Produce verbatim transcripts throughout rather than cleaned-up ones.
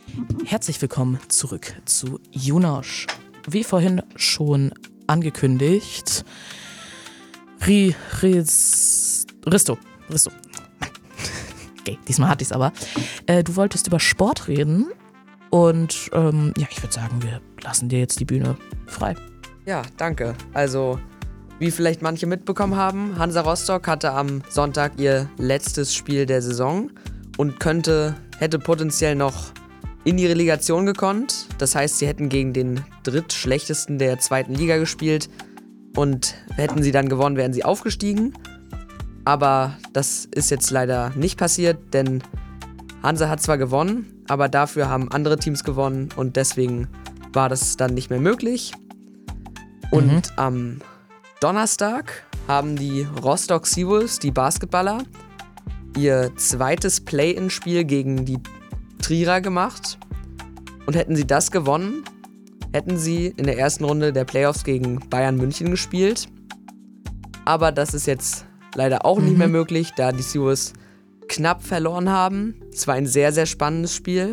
Herzlich willkommen zurück zu Junosch. Wie vorhin schon angekündigt, Ri, Riz, Risto, Risto. Okay, diesmal hatte ich es aber. Äh, du wolltest über Sport reden und ähm, ja, ich würde sagen, wir lassen dir jetzt die Bühne frei. Ja, danke. Also, wie vielleicht manche mitbekommen haben, Hansa Rostock hatte am Sonntag ihr letztes Spiel der Saison und könnte, hätte potenziell noch in die Relegation gekonnt. Das heißt, sie hätten gegen den drittschlechtesten der zweiten Liga gespielt und hätten sie dann gewonnen, wären sie aufgestiegen. Aber das ist jetzt leider nicht passiert, denn Hansa hat zwar gewonnen, aber dafür haben andere Teams gewonnen und deswegen war das dann nicht mehr möglich. Und mhm. am Donnerstag haben die Rostock Seawolves, die Basketballer, ihr zweites Play-in-Spiel gegen die Trierer gemacht. Und hätten sie das gewonnen, hätten sie in der ersten Runde der Playoffs gegen Bayern München gespielt. Aber das ist jetzt leider auch mhm. nicht mehr möglich, da die Seawolves knapp verloren haben. Es war ein sehr, sehr spannendes Spiel.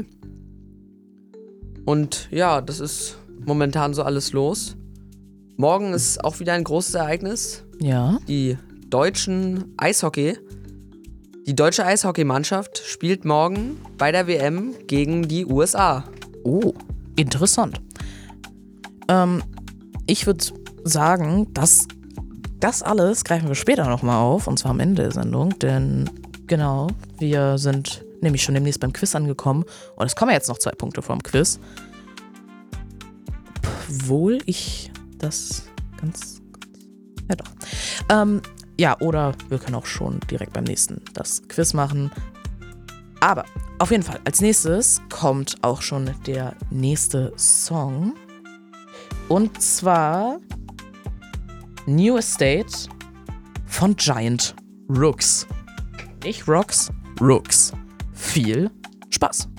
Und ja, das ist momentan so alles los. Morgen ist auch wieder ein großes Ereignis. Ja. Die deutschen Eishockey, die deutsche Eishockeymannschaft spielt morgen bei der W M gegen die U S A. Oh, interessant. Ähm, ich würde sagen, dass das alles greifen wir später nochmal auf, und zwar am Ende der Sendung, denn genau, wir sind nämlich schon demnächst beim Quiz angekommen und es kommen jetzt noch zwei Punkte vom Quiz. Obwohl ich das ganz, ganz ja doch. Ähm, ja, oder wir können auch schon direkt beim nächsten das Quiz machen. Aber auf jeden Fall, als nächstes kommt auch schon der nächste Song. Und zwar New Estate von Giant Rooks. Nicht Rocks, Rooks. Viel Spaß!